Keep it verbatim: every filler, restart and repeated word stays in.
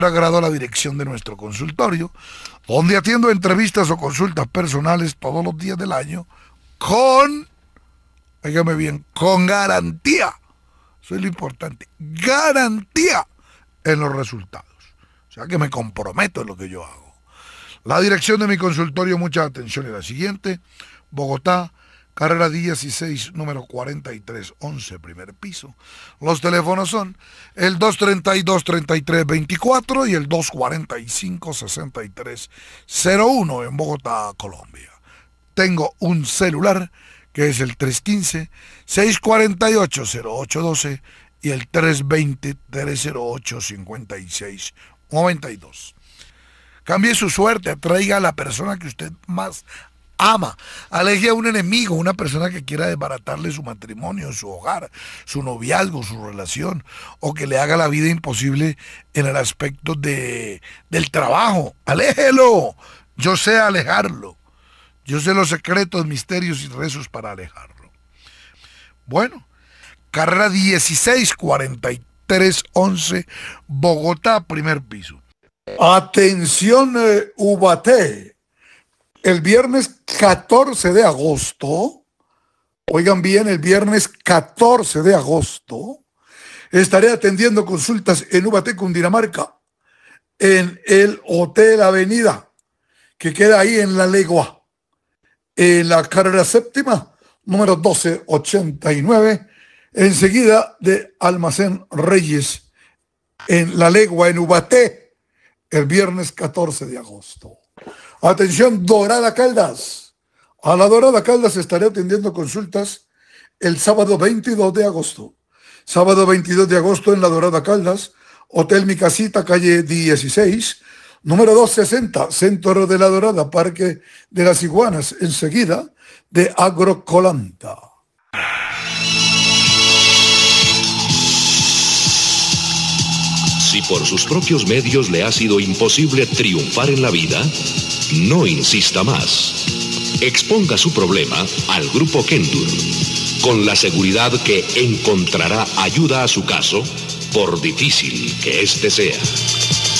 agrado a la dirección de nuestro consultorio, donde atiendo entrevistas o consultas personales todos los días del año con, dígame bien, con garantía. Eso es lo importante, garantía en los resultados. O sea que me comprometo en lo que yo hago. La dirección de mi consultorio, mucha atención, es la siguiente: Bogotá, carrera dieciséis, número cuarenta y tres once, primer piso. Los teléfonos son el dos treinta y dos, treinta y tres veinticuatro y el dos cuarenta y cinco, sesenta y tres cero uno en Bogotá, Colombia. Tengo un celular que es el tres uno cinco, seis cuatro ocho, cero ocho uno dos y el tres dos cero, tres cero ocho, cinco seis nueve dos. Cambie su suerte, atraiga a la persona que usted más ama, aleje a un enemigo, una persona que quiera desbaratarle su matrimonio, su hogar, su noviazgo, su relación, o que le haga la vida imposible en el aspecto de, del trabajo. Aléjelo. Yo sé alejarlo. Yo sé los secretos, misterios y rezos para alejarlo. Bueno, carrera dieciséis, cuarenta y tres once, Bogotá, primer piso. Atención, eh, Ubaté. El viernes catorce de agosto, oigan bien, el viernes catorce de agosto, estaré atendiendo consultas en Ubaté, Cundinamarca, en el Hotel Avenida, que queda ahí en La Legua, en la carrera séptima, número doce ochenta y nueve, enseguida de Almacén Reyes, en La Legua, en Ubaté, el viernes catorce de agosto. Atención, Dorada Caldas. A la Dorada Caldas estaré atendiendo consultas el sábado veintidós de agosto. Sábado veintidós de agosto en la Dorada Caldas, Hotel Mi Casita, calle dieciséis, número doscientos sesenta, Centro de la Dorada, Parque de las Iguanas, enseguida de Agrocolanta. Si por sus propios medios le ha sido imposible triunfar en la vida, no insista más. Exponga su problema al Grupo Kendur, con la seguridad que encontrará ayuda a su caso, por difícil que éste sea.